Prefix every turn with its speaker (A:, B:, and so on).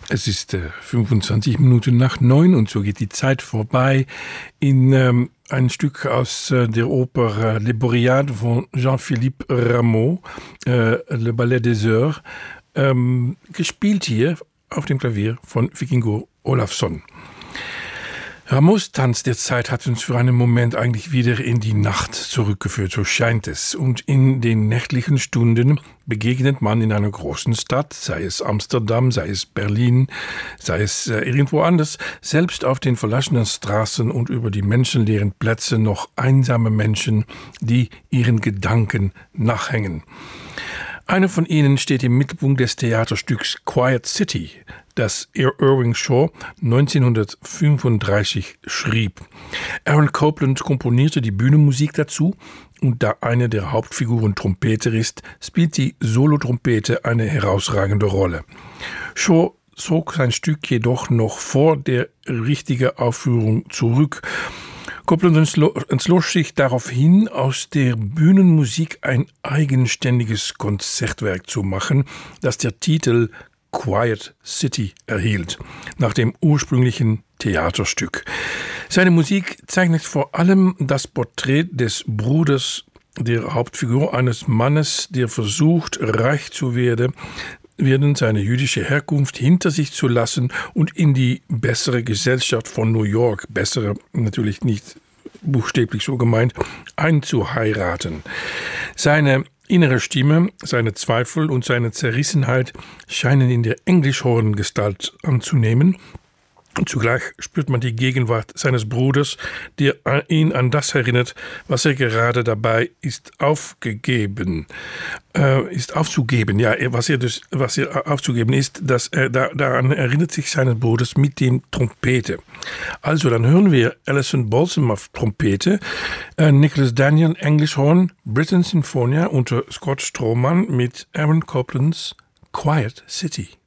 A: Es ist 25 Minuten nach 9 und so geht die Zeit vorbei in ein Stück aus der Oper Les Boréades von Jean-Philippe Rameau, Le Ballet des Heures, gespielt hier auf dem Klavier von Vikingur Olafsson. Rameaus Tanz der Zeit hat uns für einen Moment eigentlich wieder in die Nacht zurückgeführt, so scheint es. Und in den nächtlichen Stunden begegnet man in einer großen Stadt, sei es Amsterdam, sei es Berlin, sei es irgendwo anders, selbst auf den verlassenen Straßen und über die menschenleeren Plätze noch einsame Menschen, die ihren Gedanken nachhängen. Einer von ihnen steht im Mittelpunkt des Theaterstücks Quiet City, das Irving Shaw 1935 schrieb. Aaron Copland komponierte die Bühnenmusik dazu und da eine der Hauptfiguren Trompeter ist, spielt die Solotrompete eine herausragende Rolle. Shaw zog sein Stück jedoch noch vor der richtigen Aufführung zurück. Copland entschloss sich daraufhin, aus der Bühnenmusik ein eigenständiges Konzertwerk zu machen, das der Titel Quiet City erhielt, nach dem ursprünglichen Theaterstück. Seine Musik zeichnet vor allem das Porträt des Bruders der Hauptfigur, eines Mannes, der versucht, reich zu werden, seine jüdische Herkunft hinter sich zu lassen und in die bessere Gesellschaft von New York, bessere natürlich nicht buchstäblich so gemeint, einzuheiraten. Seine innere Stimme, seine Zweifel und seine Zerrissenheit scheinen in der Englischhorn-Gestalt anzunehmen. Und zugleich spürt man die Gegenwart seines Bruders, der ihn an das erinnert, was er gerade dabei ist aufzugeben. Ja, was er aufzugeben ist, dass daran erinnert sich seines Bruders mit dem Trompete. Also, dann hören wir Alison Balsam auf Trompete, Nicholas Daniel Englischhorn, Britten Sinfonia unter Scott Stroman mit Aaron Coplands Quiet City.